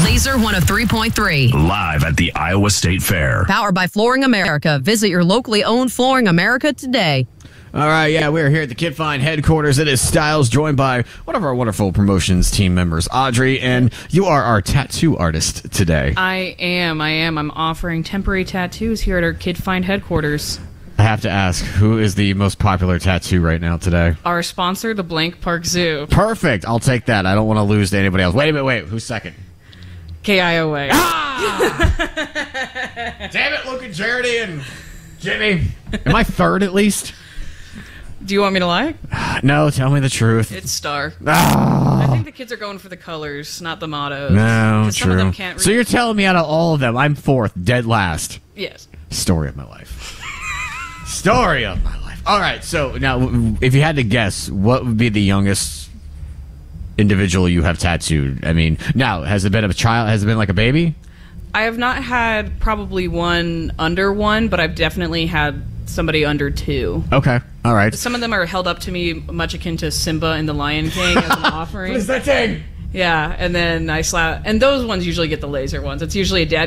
Laser 103.3. Live at the Iowa State Fair. Powered by Flooring America. Visit your locally owned Flooring America today. All right, yeah, we're here at the Kid Find headquarters. It is Styles, joined by one of our wonderful promotions team members, Audrey, and you are our tattoo artist today. I am. I'm offering temporary tattoos here at our Kid Find headquarters. I have to ask, who is the most popular tattoo right now today? Our sponsor, the Blank Park Zoo. Perfect. I'll take that. I don't want to lose to anybody else. Wait a minute. Wait. Who's second? KIOA. Damn it, Luke and Charity and Jimmy. Am I third at least? Do you want me to lie? No, tell me the truth. It's Star. Ah. I think the kids are going for the colors, not the mottos. No, 'Cause true. Some of them can't read. So you're telling me out of all of them, I'm fourth, dead last. Yes. Story of my life. Story of my life. All right, so now, if you had to guess, what would be the youngest individual you have tattooed? I mean, now, has it been a child? Has it been like a baby? I have not had probably one under one, but I've definitely had somebody under 2. Okay, all right. Some of them are held up to me much akin to Simba in The Lion King as an offering. What is that thing? Yeah, and then I slap, and those ones usually get the laser ones. It's usually a dad